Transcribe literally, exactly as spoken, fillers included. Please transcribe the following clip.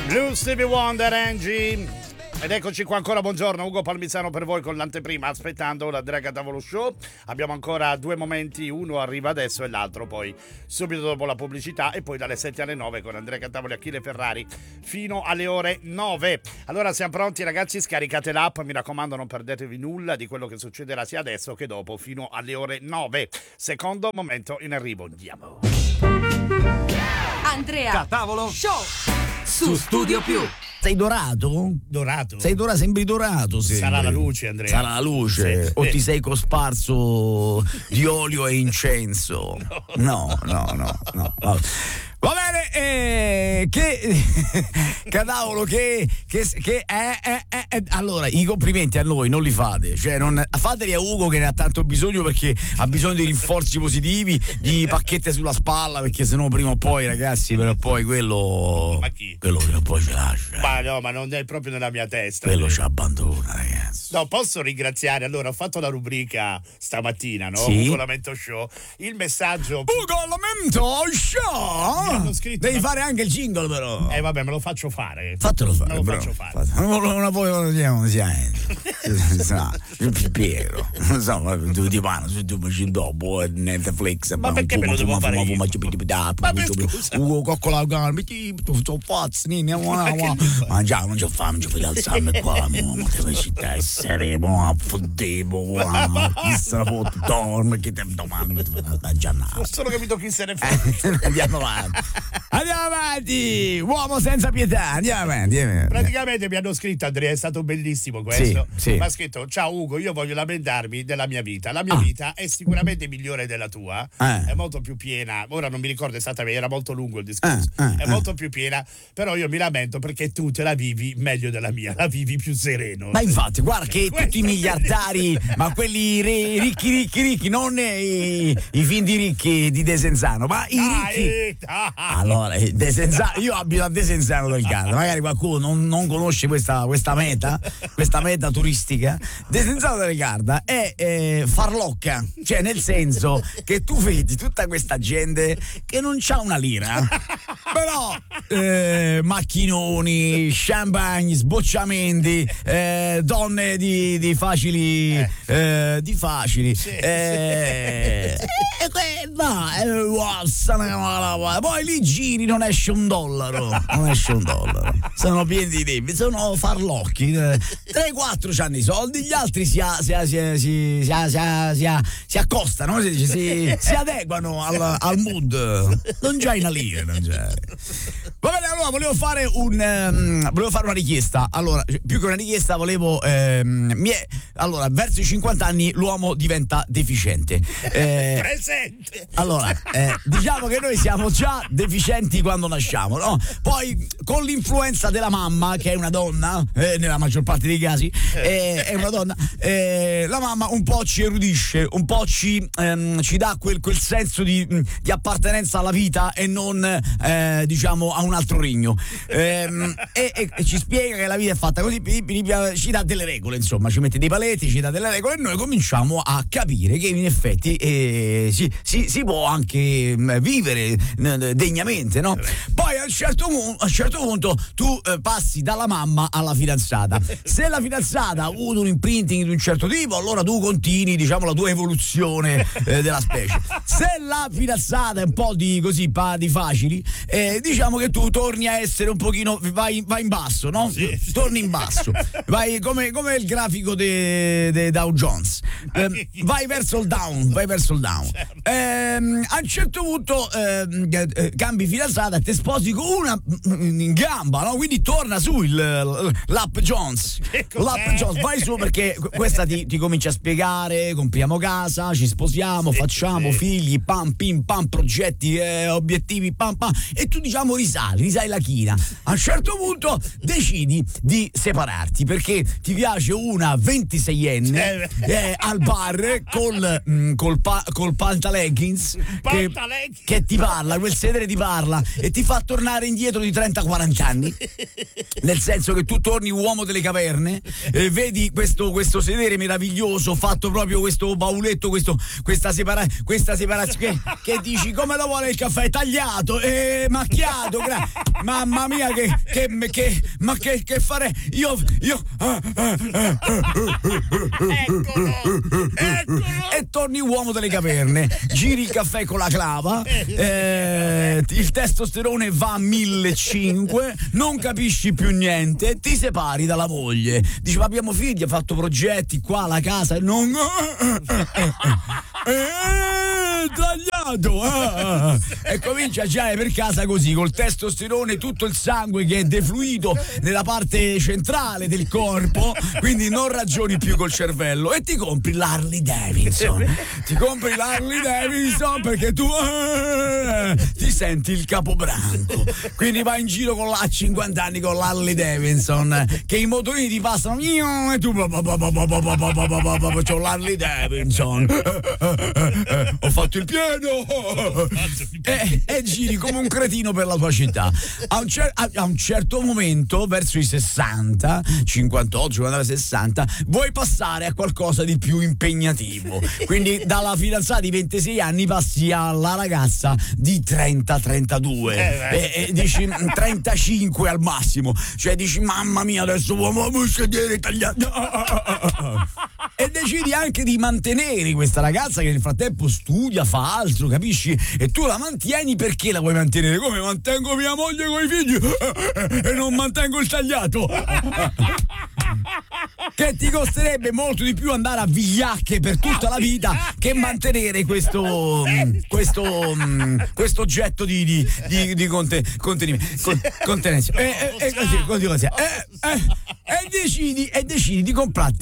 Blue Stevie Wonder, Angie. Ed eccoci qua ancora, buongiorno, Ugo Palmisano per voi con l'anteprima, aspettando la Drega Tavolo Show. Abbiamo ancora due momenti, uno arriva adesso e l'altro poi subito dopo la pubblicità, e poi dalle sette alle nove con Andrea Cantavoli e Achille Ferrari fino alle ore nove. Allora siamo pronti ragazzi, scaricate l'app, mi raccomando non perdetevi nulla di quello che succederà sia adesso che dopo fino alle ore nove. Secondo momento in arrivo, andiamo. Andrea Cantavolo Show su Studio Più. Sei dorato? Dorato? Sei dorato, sembri dorato. Sembri. Sarà la luce, Andrea. Sarà la luce. Sì. O ti sei cosparso di olio e incenso? No, no, no, no. no. Va bene, eh, che cavolo, che, che, che eh, eh, eh, allora i complimenti a noi non li fate, cioè non fateli a Ugo che ne ha tanto bisogno, perché ha bisogno di rinforzi positivi, di pacchette sulla spalla, perché sennò prima o poi ragazzi, però poi quello Ma chi? quello prima o poi ci lascia. Ma no, ma non è proprio nella mia testa. Quello ci abbandona, ragazzi. No, posso ringraziare, allora ho fatto la rubrica stamattina, no? Sì. Ugo Lamento Show. Il messaggio Ugo Lamento Show. Mi hanno scritto, devi ma... fare anche il jingle però. Eh vabbè, me lo faccio fare. Fatelo fare, Me lo bro. faccio fare. Fatelo. Non lo non poi non siamo siamo Piero. Non so, tu ti vanno su tu ci dopo Netflix. Ma perché me lo devo fare io? Ma per scusa. Ugo coccola carne, ti sto fazzo, ne mangiamo, non ci fa, non ci fai alzarmi qua, ma deve essere, ma foddevo, chissà foto, dorme, che te domani mi fai giannare. Ho solo capito chi se ne fa. Andiamo avanti. Andiamo avanti, uomo senza pietà, andiamo avanti. Praticamente mi hanno scritto, Andrea, è stato bellissimo questo. Sì, sì. Mi ha scritto: ciao Ugo, io voglio lamentarmi della mia vita. La mia Ah. vita è sicuramente migliore della tua, Eh. è molto più piena. Ora non mi ricordo esattamente, era molto lungo il discorso. Eh, eh, è eh. molto più piena, però io mi lamento perché tu te la vivi meglio della mia, la vivi più sereno. Ma infatti, guarda che Questo tutti i è miliardari, ma quelli re- ricchi, ricchi, ricchi, non i, i finti ricchi di Desenzano, ma i ricchi. Dai, dai. Allora, Desenzano, io abito a Desenzano del Garda, magari qualcuno non, non conosce questa, questa meta, questa meta turistica. Desenzano del Garda è eh, farlocca, cioè nel senso che tu vedi tutta questa gente che non c'ha una lira, però eh, macchinoni, champagne, sbocciamenti, eh, donne di, di facili, eh, di facili, Sì, eh, e que- no, eh, wow, sana- poi lì giri, non esce un dollaro, non esce un dollaro, sono pieni di debiti, sono farlocchi, tre quattro c'hanno i soldi, gli altri si, a- si, a- si, a- si, si, a- si, a- si, a- si accostano, come si dice, si, si adeguano al, al mood, non c'hai una lira, non c'è. Va bene, allora volevo fare un ehm, volevo fare una richiesta. Allora, più che una richiesta volevo ehm, mi è, allora, verso i cinquanta anni l'uomo diventa deficiente. Eh, Presente. allora, eh, diciamo che noi siamo già deficienti quando nasciamo, no? Poi con l'influenza della mamma, che è una donna, eh, nella maggior parte dei casi, eh, è una donna, eh, la mamma un po' ci erudisce, un po' ci, ehm, ci dà quel, quel senso di, di appartenenza alla vita e non eh, diciamo a un altro regno, ehm, e, e, e ci spiega che la vita è fatta così, ci dà delle regole, insomma, ci mette dei paletti, ci dà delle regole, e noi cominciamo a capire che in effetti eh, si, si, si può anche mh, vivere mh, degnamente, no? Poi a un certo, a un certo punto tu eh, passi dalla mamma alla fidanzata. Se la fidanzata ha avuto un imprinting di un certo tipo, allora tu continui, diciamo, la tua evoluzione eh, della specie. Se la fidanzata è un po' di così, pa, di facili, eh, diciamo che tu torni a essere un pochino, vai, vai in basso, no? Sì. Torni in basso, vai come, come il grafico di Dow Jones, eh, vai verso il down, vai verso il down. Ehm, a un certo punto ehm, eh, cambi fidanzata e ti sposi con una in gamba, no? Quindi torna su il l'app Jones, l'app Jones, vai su, perché questa ti, ti comincia a spiegare: compriamo casa, ci sposiamo, Sì, facciamo sì. figli, pam pim pam, progetti, eh, obiettivi, pam pam, e tu diciamo risali, risali la china. A un certo punto decidi di separarti perché ti piace una ventiseienne eh, al bar col, mh, col, pa, col, pa, pantaleggings che, Pantaleggings. che ti parla, quel sedere ti parla e ti fa tornare indietro di trenta quaranta anni, nel senso che tu torni uomo delle caverne, eh, vedi questo, questo sedere meraviglioso fatto proprio questo bauletto, questo, questa separazione questa separazione che, che dici come lo vuole il caffè tagliato e eh, macchiato, gra- mamma mia che, che, che ma che, che fare io io ah, ah, ah, Eccolo, eccolo. e torni uomo delle caverne, giri il caffè con la clava, eh, il testosterone va a millecinquecento, non capisci più niente, ti separi dalla moglie, dici ma abbiamo figli, ha fatto progetti qua, la casa, non eh, tagliato ah, e comincia a girare per casa così col testosterone, tutto il sangue che è defluito nella parte centrale del corpo, quindi non ragioni più col cervello e ti compri l'Harley Davidson ti compri l'Harley Davidson perché tu eh, ti senti il capobranco, quindi vai in giro con la a cinquanta anni con l'Harley Davidson che i motorini ti passano e tu c'ho l'Harley Davidson ho fatto il pieno e, e giri come un cretino per la tua città. A un, cer- a, a un certo momento, verso i sessanta, cinquantotto, cinquanta, sessanta, vuoi passare a qualcosa di più impegnativo. Quindi dalla fidanzata di ventisei anni passi alla ragazza di trenta trentadue e, e dici trentacinque al massimo. Cioè dici mamma mia adesso uomo sedere tagliato e decidi anche di mantenere questa ragazza che nel frattempo studia, fa altro, capisci? E tu la mantieni perché la vuoi mantenere? Come mantengo mia moglie con i figli e non mantengo il tagliato? Che ti costerebbe molto di più andare a vigliacche per tutta la vita che mantenere questo questo questo oggetto di di, di, di conte, contenimento con, contenenza e, e, e così, così, così. E, e, e decidi e decidi di comprarti